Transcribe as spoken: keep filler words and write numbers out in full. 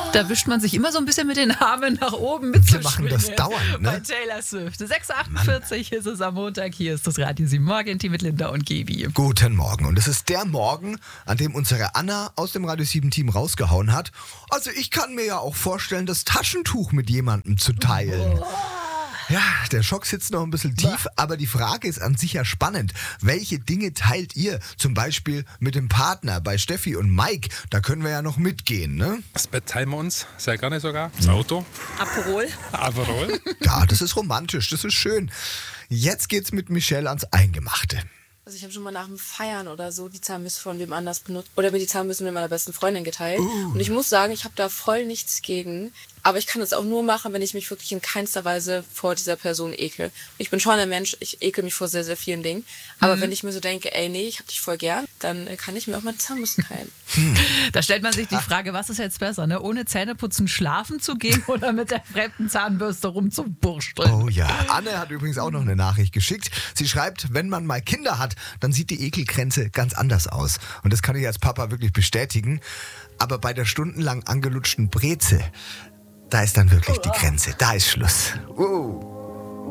Da wischt man sich immer so ein bisschen mit den Armen nach oben mit Wir machen das dauernd, ne? Bei Taylor Swift. sechs Uhr achtundvierzig ist es am Montag. Hier ist das Radio sieben Morgen-Team mit Linda und Gaby. Guten Morgen. Und es ist der Morgen, an dem unsere Anna aus dem Radio sieben Team rausgehauen hat. Also ich kann mir ja auch vorstellen, das Taschentuch mit jemandem zu teilen. Ja, der Schock sitzt noch ein bisschen tief, aber die Frage ist an sich ja spannend. Welche Dinge teilt ihr? Zum Beispiel mit dem Partner. Bei Steffi und Mike, da können wir ja noch mitgehen, ne? Das Bett teilen wir uns, sehr gerne sogar. Das Auto. Aperol. Aperol. Ja, das ist romantisch, das ist schön. Jetzt geht's mit Michelle ans Eingemachte. Also ich habe schon mal nach dem Feiern oder so die Zahnbürste von wem anders benutzt. Oder mir die Zahnbürste mit meiner besten Freundin geteilt. Uh. Und ich muss sagen, ich habe da voll nichts gegen. Aber ich kann das auch nur machen, wenn ich mich wirklich in keinster Weise vor dieser Person ekel. Ich bin schon ein Mensch, ich ekel mich vor sehr, sehr vielen Dingen. Aber mhm. wenn ich mir so denke, ey, nee, ich hab dich voll gern, dann kann ich mir auch meine Zahnbürste teilen. Da stellt man sich die Frage, was ist jetzt besser, ne? Ohne Zähneputzen schlafen zu gehen oder mit der fremden Zahnbürste rumzubursteln? Oh ja, Anne hat übrigens auch noch eine Nachricht geschickt. Sie schreibt, wenn man mal Kinder hat, dann sieht die Ekelgrenze ganz anders aus. Und das kann ich als Papa wirklich bestätigen. Aber bei der stundenlang angelutschten Breze, da ist dann wirklich die Grenze. Da ist Schluss. Uh.